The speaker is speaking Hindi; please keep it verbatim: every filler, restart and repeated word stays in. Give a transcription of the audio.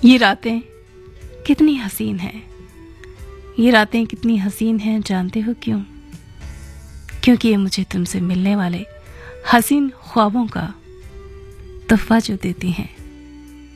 ये रातें कितनी हसीन हैं, ये रातें कितनी हसीन हैं, जानते हो क्यों? क्योंकि ये मुझे तुमसे मिलने वाले हसीन ख्वाबों का तोहफा जो देती हैं।